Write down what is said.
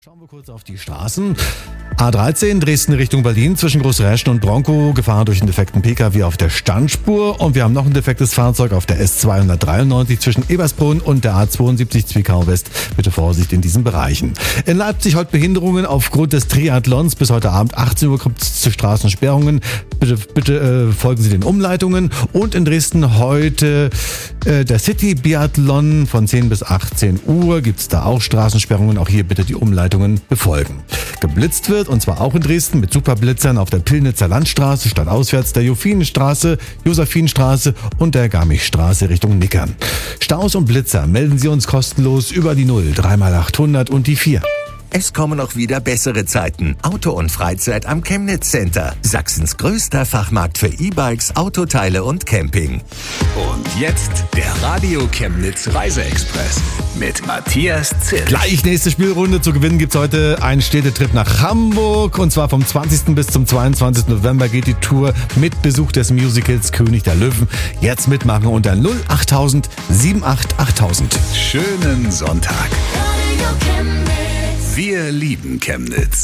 Schauen wir kurz auf die Straßen. A13 Dresden Richtung Berlin zwischen Großreschen und Bronkow, Gefahr durch einen defekten Pkw auf der Standspur. Und wir haben noch ein defektes Fahrzeug auf der S293 zwischen Ebersbrunn und der A72 Zwickau West. Bitte Vorsicht in diesen Bereichen. In Leipzig heute Behinderungen aufgrund des Triathlons. Bis heute Abend 18 Uhr kommt es zu Straßensperrungen. Bitte folgen Sie den Umleitungen. Und in Dresden heute der City Biathlon von 10 bis 18 Uhr. Gibt es da auch Straßensperrungen. Auch hier bitte die Umleitungen befolgen. Geblitzt wird, und zwar auch in Dresden, mit Superblitzern auf der Pillnitzer Landstraße, stadtauswärts der Josephinstraße und der Garmichstraße Richtung Nickern. Staus und Blitzer melden Sie uns kostenlos über die 0 3x800 und die 4. Es kommen auch wieder bessere Zeiten. Auto und Freizeit am Chemnitz Center. Sachsens größter Fachmarkt für E-Bikes, Autoteile und Camping. Und jetzt der Radio Chemnitz Reiseexpress mit Matthias Zill. Gleich nächste Spielrunde. Zu gewinnen gibt's heute einen Städtetrip nach Hamburg. Und zwar vom 20. bis zum 22. November geht die Tour mit Besuch des Musicals König der Löwen. Jetzt mitmachen unter 08000 78 8000. Schönen Sonntag. Radio Chemnitz. Wir lieben Chemnitz.